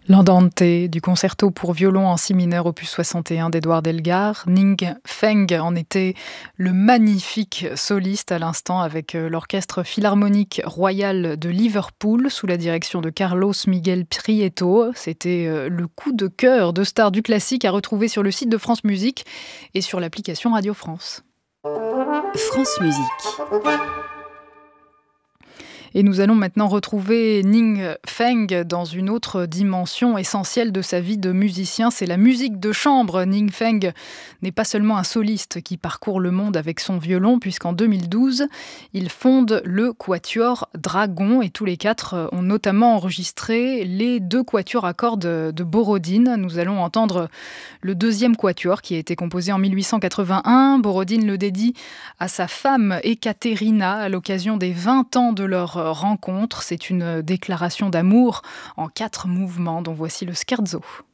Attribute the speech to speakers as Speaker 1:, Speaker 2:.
Speaker 1: L'Andante du concerto pour violon en si mineur opus 61 d'Édouard Elgar. Ning Feng en était le magnifique soliste à l'instant avec l'Orchestre Philharmonique Royal de Liverpool sous la direction de Carlos Miguel Prieto. C'était le coup de cœur de stars du classique à retrouver sur le site de France Musique et sur l'application Radio France.
Speaker 2: France Musique.
Speaker 1: Et nous allons maintenant retrouver Ning Feng dans une autre dimension essentielle de sa vie de musicien, c'est la musique de chambre. Ning Feng n'est pas seulement un soliste qui parcourt le monde avec son violon, puisqu'en 2012, il fonde le Quatuor Dragon, et tous les quatre ont notamment enregistré les 2 quatuors à cordes de Borodine. Nous allons entendre le 2e quatuor qui a été composé en 1881. Borodine le dédie à sa femme Ekaterina à l'occasion des 20 ans de leur rencontre. C'est une déclaration d'amour en 4 mouvements dont voici le scherzo.